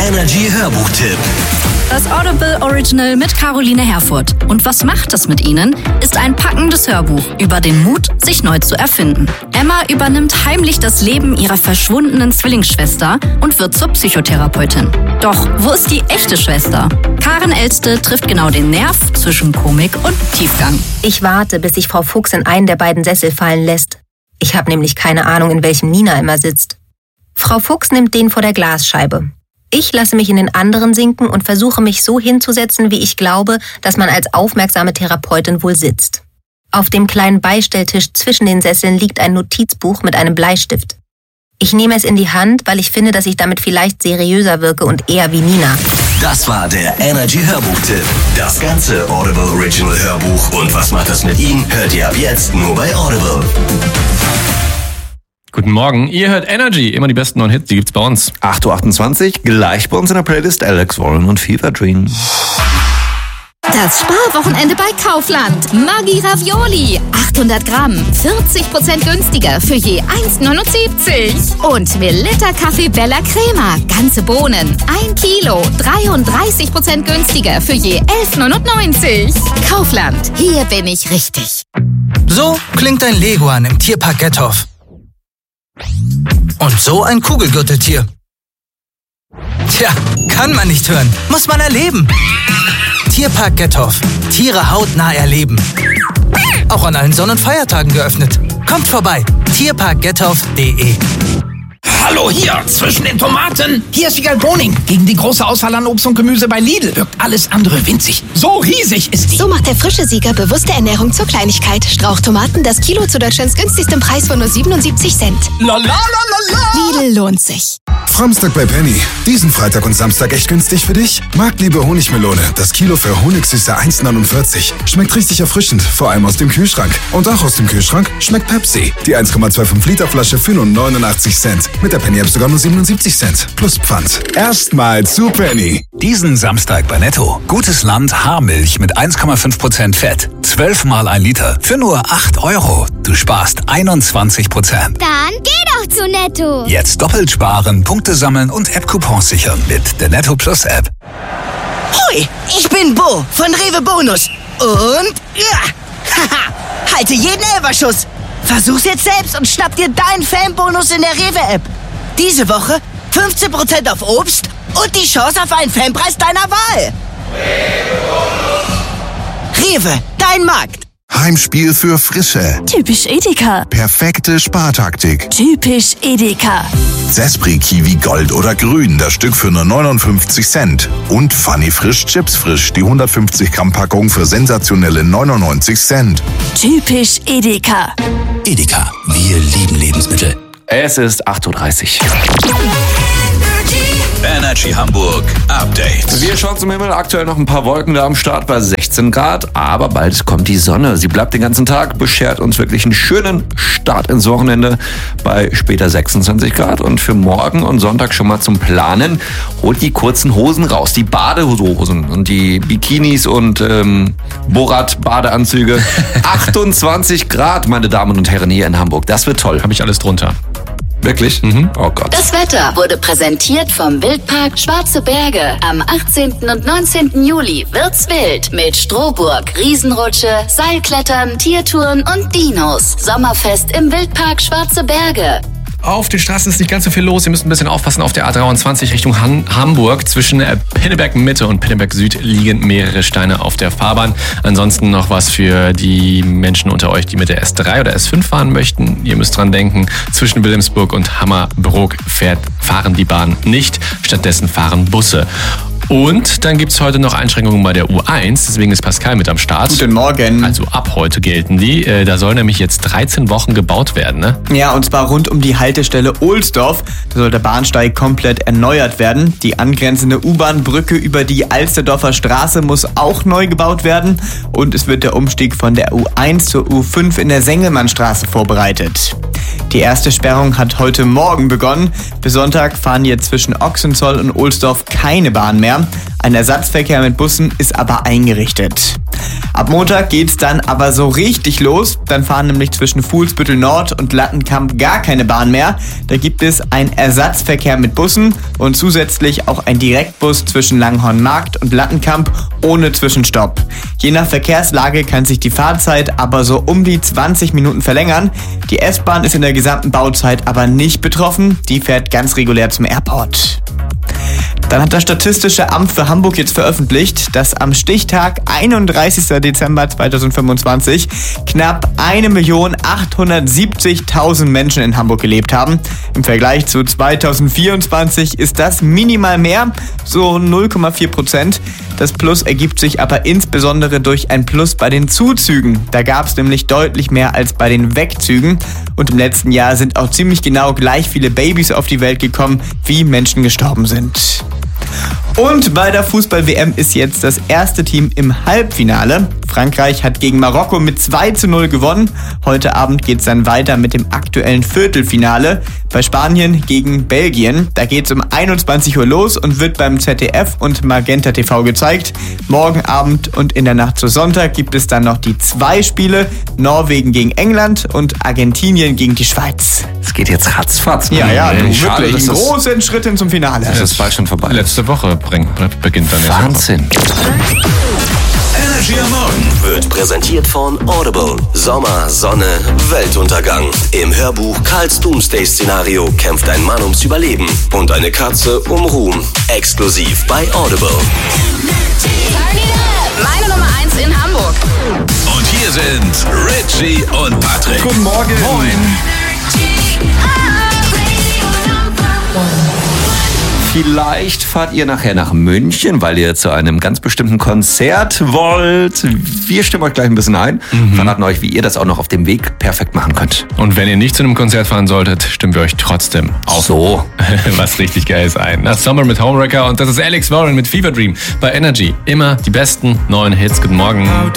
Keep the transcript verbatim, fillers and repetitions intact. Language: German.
Energy Hörbuchtipp. Das Audible Original mit Caroline Herfurth. Und was macht es mit ihnen? Ist ein packendes Hörbuch über den Mut, sich neu zu erfinden. Emma übernimmt heimlich das Leben ihrer verschwundenen Zwillingsschwester und wird zur Psychotherapeutin. Doch wo ist die echte Schwester? Karen Elste trifft genau den Nerv zwischen Komik und Tiefgang. Ich warte, bis sich Frau Fuchs in einen der beiden Sessel fallen lässt. Ich habe nämlich keine Ahnung, in welchem Nina immer sitzt. Frau Fuchs nimmt den vor der Glasscheibe. Ich lasse mich in den anderen sinken und versuche mich so hinzusetzen, wie ich glaube, dass man als aufmerksame Therapeutin wohl sitzt. Auf dem kleinen Beistelltisch zwischen den Sesseln liegt ein Notizbuch mit einem Bleistift. Ich nehme es in die Hand, weil ich finde, dass ich damit vielleicht seriöser wirke und eher wie Nina. Das war der Energy Hörbuchtipp. Das ganze Audible Original Hörbuch und was macht das mit ihm, hört ihr ab jetzt nur bei Audible. Guten Morgen, ihr hört Energy, immer die besten neuen Hits, die gibt's bei uns. acht Uhr achtundzwanzig, gleich bei uns in der Playlist Alex Warren und Fever Dream. Das Sparwochenende bei Kaufland. Maggi Ravioli. achthundert Gramm. vierzig Prozent günstiger für je eins neunundsiebzig. Und Melitta Kaffee Bella Crema. Ganze Bohnen. ein Kilo. dreiunddreißig Prozent günstiger für je elf neunundneunzig. Kaufland. Hier bin ich richtig. So klingt ein Leguan im Tierpark Gethoff. Und so ein Kugelgürteltier. Tja, kann man nicht hören. Muss man erleben. Tierpark Gethoff. Tiere hautnah erleben. Auch an allen Sonn- und Feiertagen geöffnet. Kommt vorbei. tierpark gethoff punkt de. Hallo hier, zwischen den Tomaten. Hier ist Vigal Boning. Gegen die große Auswahl an Obst und Gemüse bei Lidl wirkt alles andere winzig. So riesig ist die. So macht der frische Sieger bewusste Ernährung zur Kleinigkeit. Strauchtomaten, das Kilo zu Deutschlands günstigstem Preis von nur siebenundsiebzig Cent. La la la la la. Lidl lohnt sich. Framstag bei Penny. Diesen Freitag und Samstag echt günstig für dich? Marktliebe Honigmelone. Das Kilo für Honigsüße eins neunundvierzig. Schmeckt richtig erfrischend, vor allem aus dem Kühlschrank. Und auch aus dem Kühlschrank schmeckt Pepsi. Die eins Komma fünfundzwanzig Liter Flasche für nur neunundachtzig Cent. Mit der Penny App sogar nur siebenundsiebzig Cent. Plus Pfand. Erstmal zu Penny. Diesen Samstag bei Netto. Gutes Land Haarmilch mit eins Komma fünf Prozent Fett. zwölf mal ein Liter für nur acht Euro. Du sparst einundzwanzig Prozent. Dann geh doch zu Netto. Jetzt doppelt sparen, Punkte sammeln und App-Coupons sichern mit der Netto Plus App. Hoi, ich bin Bo von Rewe Bonus. Und ja, haha, halte jeden Elberschuss. Versuch's jetzt selbst und schnapp dir deinen Fanbonus in der Rewe-App. Diese Woche fünfzehn Prozent auf Obst und die Chance auf einen Fanpreis deiner Wahl. Rewe, dein Markt. Heimspiel für Frische. Typisch Edeka. Perfekte Spartaktik. Typisch Edeka. Zespri Kiwi Gold oder Grün, das Stück für nur neunundfünfzig Cent. Und Funny Frisch Chips Frisch, die hundertfünfzig Gramm Packung für sensationelle neunundneunzig Cent. Typisch Edeka. Edeka, wir lieben Lebensmittel. Es ist acht Uhr dreißig. Energy Hamburg Update. Wir schauen zum Himmel, aktuell noch ein paar Wolken da am Start bei sechzehn Grad, aber bald kommt die Sonne. Sie bleibt den ganzen Tag, beschert uns wirklich einen schönen Start ins Wochenende bei später sechsundzwanzig Grad. Und für morgen und Sonntag schon mal zum Planen, holt die kurzen Hosen raus, die Badehosen und die Bikinis und ähm, Borat-Badeanzüge. achtundzwanzig Grad, meine Damen und Herren, hier in Hamburg. Das wird toll. Habe ich alles drunter. Wirklich? Mhm. Oh Gott. Das Wetter wurde präsentiert vom Wildpark Schwarze Berge. Am achtzehnten und neunzehnten Juli wird's wild mit Strohburg, Riesenrutsche, Seilklettern, Tiertouren und Dinos. Sommerfest im Wildpark Schwarze Berge. Auf den Straßen ist nicht ganz so viel los. Ihr müsst ein bisschen aufpassen auf der A dreiundzwanzig Richtung Han- Hamburg. Zwischen Pinneberg Mitte und Pinneberg Süd liegen mehrere Steine auf der Fahrbahn. Ansonsten noch was für die Menschen unter euch, die mit der S drei oder S fünf fahren möchten. Ihr müsst dran denken, zwischen Wilhelmsburg und Hammerbrook fährt, fahren die Bahn nicht. Stattdessen fahren Busse. Und dann gibt es heute noch Einschränkungen bei der U eins, deswegen ist Pascal mit am Start. Guten Morgen. Also ab heute gelten die. Da soll nämlich jetzt dreizehn Wochen gebaut werden, ne? Ja, und zwar rund um die Haltestelle Ohlsdorf. Da soll der Bahnsteig komplett erneuert werden. Die angrenzende U-Bahn-Brücke über die Alsterdorfer Straße muss auch neu gebaut werden. Und es wird der Umstieg von der U eins zur U fünf in der Sengelmannstraße vorbereitet. Die erste Sperrung hat heute Morgen begonnen. Bis Sonntag fahren jetzt zwischen Ochsenzoll und Ohlsdorf keine Bahn mehr. Ein Ersatzverkehr mit Bussen ist aber eingerichtet. Ab Montag geht's dann aber so richtig los. Dann fahren nämlich zwischen Fuhlsbüttel Nord und Lattenkamp gar keine Bahn mehr. Da gibt es einen Ersatzverkehr mit Bussen und zusätzlich auch ein Direktbus zwischen Langhornmarkt und Lattenkamp ohne Zwischenstopp. Je nach Verkehrslage kann sich die Fahrzeit aber so um die zwanzig Minuten verlängern. Die S-Bahn ist in der gesamten Bauzeit aber nicht betroffen. Die fährt ganz regulär zum Airport. Dann hat das Statistische Amt für Hamburg jetzt veröffentlicht, dass am Stichtag einunddreißigster Dezember zweitausendfünfundzwanzig knapp eine Million achthundertsiebzigtausend Menschen in Hamburg gelebt haben. Im Vergleich zu zweitausendvierundzwanzig ist das minimal mehr, so null Komma vier Prozent. Das Plus ergibt sich aber insbesondere durch ein Plus bei den Zuzügen. Da gab es nämlich deutlich mehr als bei den Wegzügen. Und im letzten Jahr sind auch ziemlich genau gleich viele Babys auf die Welt gekommen, wie Menschen gestorben sind. Und bei der Fußball-W M ist jetzt das erste Team im Halbfinale. Frankreich hat gegen Marokko mit zwei zu null gewonnen. Heute Abend geht es dann weiter mit dem aktuellen Viertelfinale bei Spanien gegen Belgien. Da geht es um einundzwanzig Uhr los und wird beim Z D F und Magenta T V gezeigt. Morgen Abend und in der Nacht zu Sonntag gibt es dann noch die zwei Spiele. Norwegen gegen England und Argentinien gegen die Schweiz. Es geht jetzt ratzfatz. Ja, ja, du, Schade, wirklich. dass Einen das- großen Schritt hin zum Finale. Das ist bald schon vorbei. Letzte Woche bring, beginnt dann jetzt. Wahnsinn. Energy am Morgen wird präsentiert von Audible. Sommer, Sonne, Weltuntergang. Im Hörbuch Karls Doomsday-Szenario kämpft ein Mann ums Überleben und eine Katze um Ruhm. Exklusiv bei Audible. Meine Nummer eins in Hamburg. Und hier sind Richie und Patrick. Guten Morgen. Moin. Vielleicht fahrt ihr nachher nach München, weil ihr zu einem ganz bestimmten Konzert wollt. Wir stimmen euch gleich ein bisschen ein, Mhm. verraten euch, wie ihr das auch noch auf dem Weg perfekt machen könnt. Und wenn ihr nicht zu einem Konzert fahren solltet, stimmen wir euch trotzdem auf So. was richtig Geiles ein. Das Summer mit Homewrecker und das ist Alex Warren mit Fever Dream bei Energy. Immer die besten neuen Hits. Guten Morgen.